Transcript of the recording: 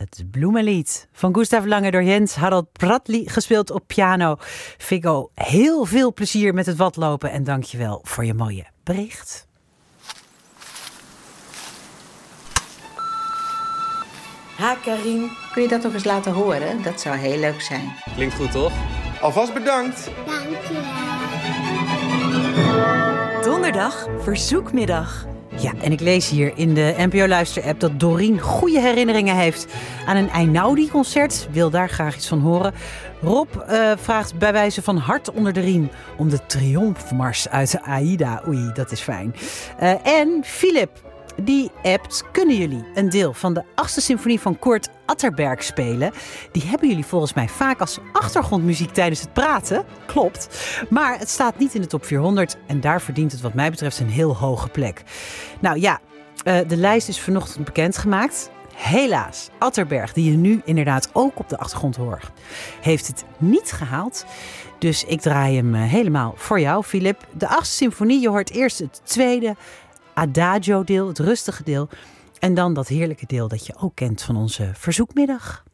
het Bloemenlied van Gustav Lange door Jens Harald Pratli, gespeeld op piano. Viggo, heel veel plezier met het watlopen en dankjewel voor je mooie bericht. Ha, Karin. Kun je dat nog eens laten horen? Dat zou heel leuk zijn. Klinkt goed, toch? Alvast bedankt. Donderdag, verzoekmiddag. Ja, en ik lees hier in de NPO-luister-app dat Dorien goede herinneringen heeft aan een Einaudi-concert. Wil daar graag iets van horen. Rob vraagt bij wijze van hart onder de riem om de triomfmars uit de Aida. Oei, dat is fijn. En Philip, die appt, kunnen jullie een deel van de 8e symfonie van Kurt Atterberg spelen? Die hebben jullie volgens mij vaak als achtergrondmuziek tijdens het praten. Klopt. Maar het staat niet in de top 400 en daar verdient het wat mij betreft een heel hoge plek. Nou ja, de lijst is vanochtend bekendgemaakt. Helaas, Atterberg, die je nu inderdaad ook op de achtergrond hoort, heeft het niet gehaald. Dus ik draai hem helemaal voor jou, Philip. De 8e symfonie, je hoort eerst het tweede Adagio-deel, het rustige deel. En dan dat heerlijke deel dat je ook kent van onze verzoekmiddag.